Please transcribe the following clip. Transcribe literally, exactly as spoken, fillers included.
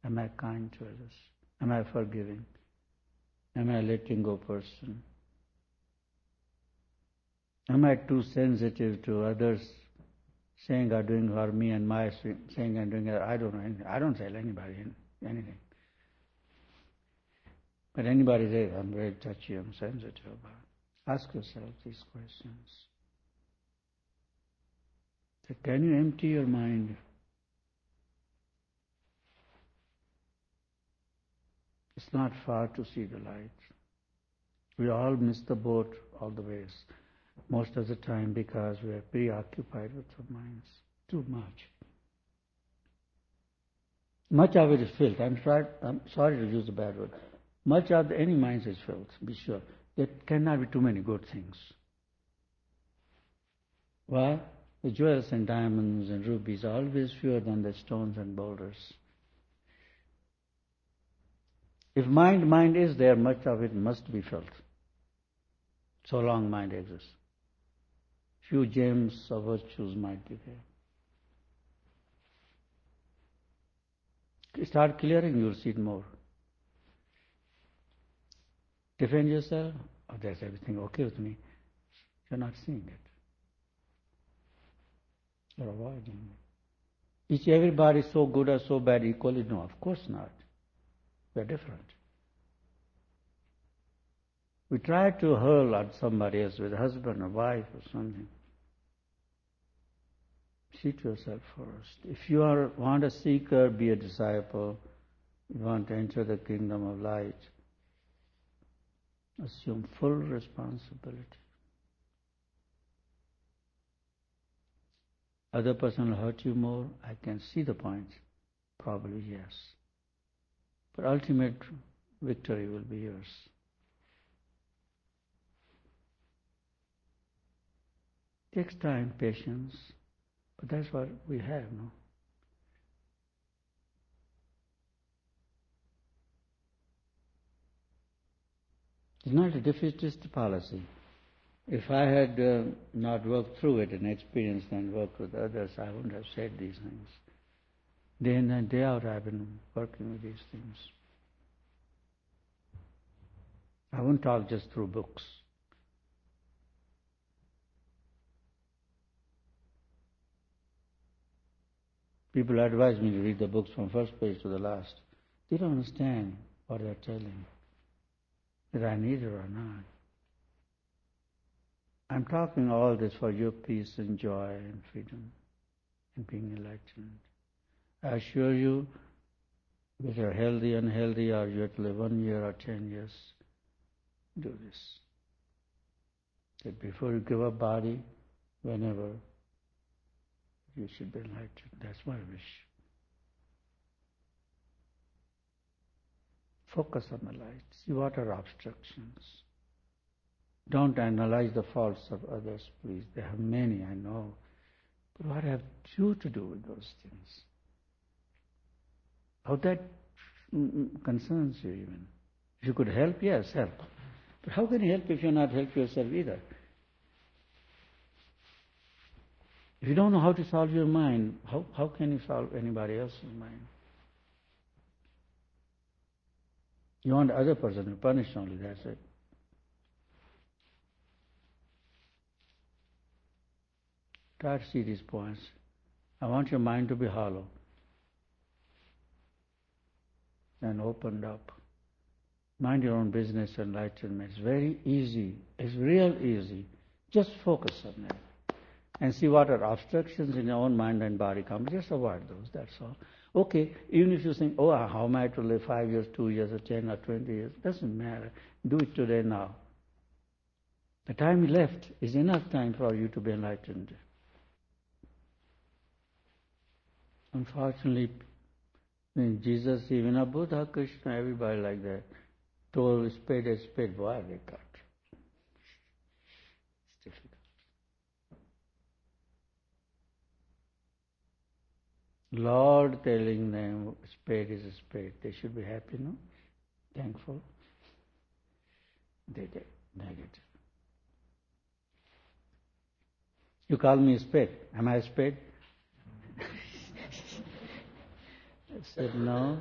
Am I kind to others? Am I forgiving? Am I a letting go person? Am I too sensitive to others saying or doing for me and my saying and doing? I don't know anything. I don't tell anybody anything. But anybody says, I'm very touchy, I'm sensitive about it. Ask yourself these questions. So can you empty your mind? It's not far to see the light. We all miss the boat all the ways, most of the time, because we are preoccupied with our minds too much. Much of it is filth. I'm sorry, I'm sorry to use the bad word. Much of the, any mind is filth, be sure. There cannot be too many good things. Why? The jewels and diamonds and rubies are always fewer than the stones and boulders. If mind, mind is there, much of it must be felt. So long mind exists. Few gems of virtues might be there. Start clearing, you'll see it more. Defend yourself, oh, there's everything okay with me. You're not seeing it. You're avoiding it. Is everybody so good or so bad equally? No, of course not. We're different. We try to hurl at somebody else with a husband or wife or something. See to yourself first. If you are want a seeker, be a disciple. You want to enter the kingdom of light. Assume full responsibility. Other person will hurt you more. I can see the point. Probably yes. But ultimate victory will be yours. Takes time, patience, but that's what we have, no? It's not a defeatist policy. If I had uh, not worked through it and experienced and worked with others, I wouldn't have said these things. Day in and day out I've been working with these things. I won't talk just through books. People advise me to read the books from first page to the last. They don't understand what they're telling, whether I need it or not. I'm talking all this for your peace and joy and freedom and being enlightened. I assure you, whether you're healthy, unhealthy, or you have to live one year or ten years, do this. That before you give up body, whenever, you should be enlightened. That's my wish. Focus on the light. See what are obstructions. Don't analyze the faults of others, please. There are many, I know. But what have you to do with those things? How that concerns you even. If you could help, yes, help. But how can you help if you're not help yourself either? If you don't know how to solve your mind, how, how can you solve anybody else's mind? You want the other person to punish only, that's it. Try to see these points. I want your mind to be hollow and opened up. Mind your own business, enlightenment. It's very easy. It's real easy. Just focus on it. And see what are obstructions in your own mind and body come. Just avoid those, that's all. Okay, even if you think, oh, how am I to live five years, two years, or ten, or twenty years? Doesn't matter. Do it today, now. The time left is enough time for you to be enlightened. Unfortunately, when Jesus, even a Buddha, Krishna, everybody like that, told spade a spade, boy, they cut. It's difficult. Lord telling them spade is a spade. They should be happy, no? Thankful. They did. Negative. You call me a spade. Am I a spade? I said, no.